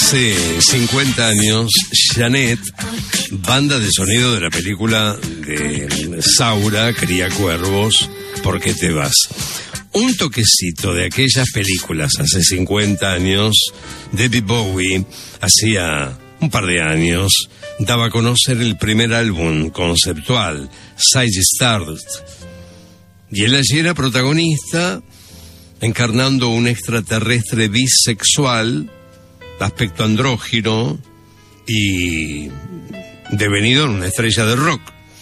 Hace 50 años, Janet, banda de sonido de la película de Saura, Cría Cuervos, ¿Por qué te vas? Un toquecito de aquellas películas hace 50 años, David Bowie, hacía un par de años, daba a conocer el primer álbum conceptual, Ziggy Stardust. Y él allí era protagonista, encarnando un extraterrestre bisexual, aspecto andrógino y devenido en una estrella de rock.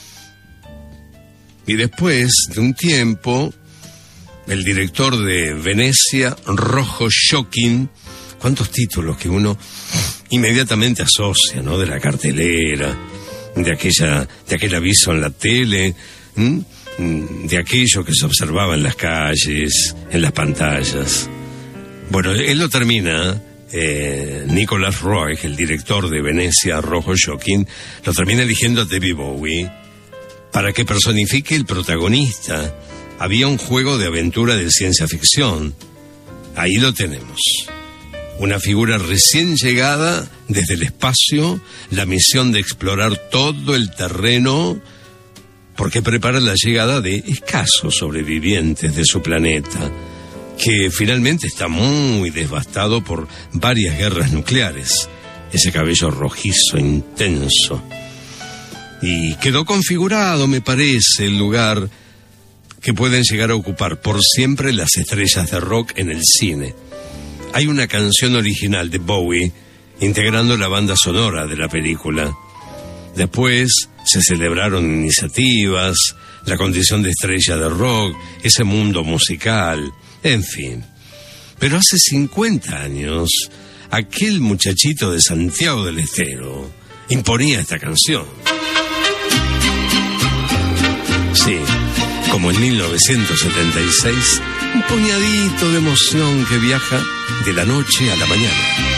Y después de un tiempo, el director de Venecia, Rojo Shocking, cuántos títulos que uno inmediatamente asocia, ¿no? De la cartelera, de aquel aviso en la tele, de aquello que se observaba en las calles, en las pantallas. Bueno, él lo termina, Nicolas Roeg, el director de Venecia, Rojo Shocking, lo termina eligiendo a David Bowie para que personifique el protagonista. Había un juego de aventura de ciencia ficción. Ahí lo tenemos. Una figura recién llegada desde el espacio, la misión de explorar todo el terreno, porque prepara la llegada de escasos sobrevivientes de su planeta, que finalmente está muy devastado por varias guerras nucleares. Ese cabello rojizo intenso. Y quedó configurado, me parece, el lugar que pueden llegar a ocupar por siempre las estrellas de rock en el cine. Hay una canción original de Bowie integrando la banda sonora de la película. Después se celebraron iniciativas, la condición de estrella de rock, ese mundo musical, en fin. Pero hace 50 años, aquel muchachito de Santiago del Estero imponía esta canción. Sí, como en 1976, un puñadito de emoción que viaja de la noche a la mañana.